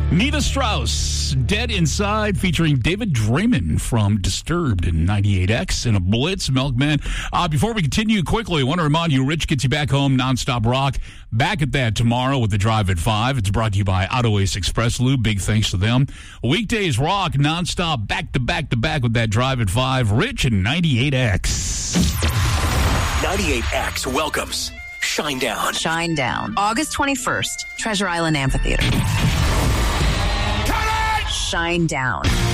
Nita Strauss, Dead Inside, featuring David Draymond from Disturbed in 98X and a Blitz, Milkman. Before we continue quickly, I want to remind you, Rich Gets You Back Home, Nonstop Rock. Back at that tomorrow with the Drive at 5. It's brought to you by Auto Ace Express Lube. Big thanks to them. Weekdays rock, nonstop, back to back to back with that Drive at 5. Rich and 98X. 98X welcomes Shinedown. Shinedown, August 21st, Treasure Island Amphitheater. Shinedown.